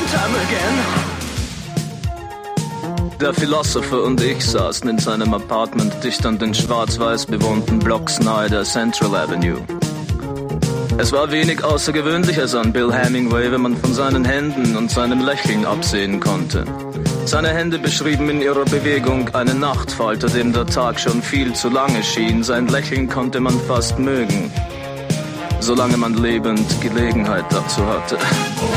time again. Der Philosopher und ich saßen in seinem Apartment dicht an den schwarz-weiß bewohnten Blocks nahe der Central Avenue. Es war wenig Außergewöhnliches an Bill Hemingway, wenn man von seinen Händen und seinem Lächeln absehen konnte. Seine Hände beschrieben in ihrer Bewegung einen Nachtfalter, dem der Tag schon viel zu lange schien. Sein Lächeln konnte man fast mögen, solange man lebend Gelegenheit dazu hatte.